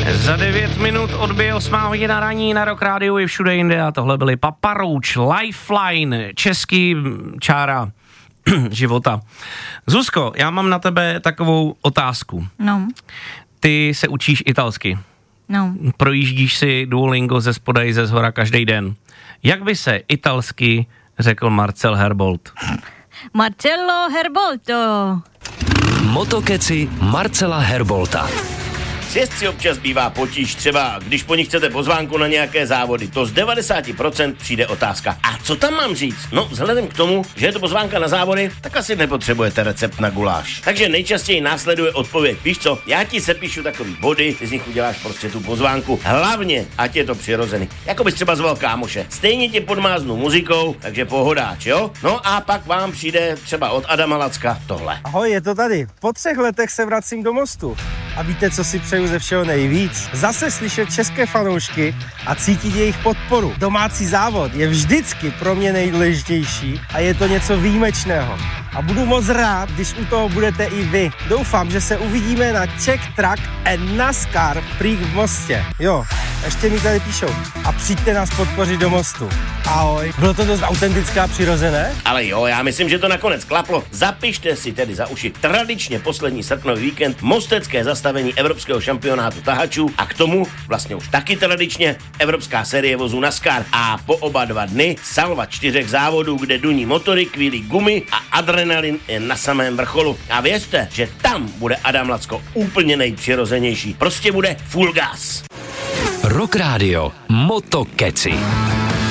Za 9 minut odbije 8 hodina raní na Rock Rádiu i všude jinde a tohle byly Papa Roach, Lifeline, český čára života. Zuzko, já mám na tebe takovou otázku. No. Ty se učíš italsky. No. Projíždíš si Duolingo ze spoda i ze zhora každý den. Jak by se italsky řekl Marcel Herbold? Marcello Herbolto. Motokeci Marcela Herbolta. S jezdci občas bývá potíž, třeba když po nich chcete pozvánku na nějaké závody. To z 90% přijde otázka. A co tam mám říct? No, vzhledem k tomu, že je to pozvánka na závody, tak asi nepotřebujete recept na guláš. Takže nejčastěji následuje odpověď. Víš co, já ti sepíšu takový body, ty z nich uděláš prostě tu pozvánku. Hlavně, ať je to přirozený. Jako bys třeba zval kámoše. Stejně tě podmáznu muzikou, takže pohodáč, jo? No a pak vám přijde třeba od Adama Lacka tohle. Ahoj, je to tady. Po 3 letech se vracím do Mostu. A víte, co si přeju ze všeho nejvíc? Zase slyšet české fanoušky a cítit jejich podporu. Domácí závod je vždycky pro mě nejdůležitější a je to něco výjimečného. A budu moc rád, když u toho budete i vy. Doufám, že se uvidíme na Czech Track and NASCAR Prix v Mostě. Jo, ještě mi tady píšou. A přijďte nás podpořit do Mostu. Ahoj. Bylo to dost autentické a přirozené? Ale jo, já myslím, že to nakonec klaplo. Zapište si tedy za uši tradičně poslední srpnový víkend mostecké zastavení Evropského šampionátu tahačů a k tomu vlastně už taky tradičně Evropská série vozů NASCAR a po oba 2 dny salva 4 závodů, kde duní motory, kvílí gumy a adrenalin je na samém vrcholu. A věřte, že tam bude Adam Lacko úplně nejpřirozenější. Prostě bude full gas. Rock Radio Motokeci.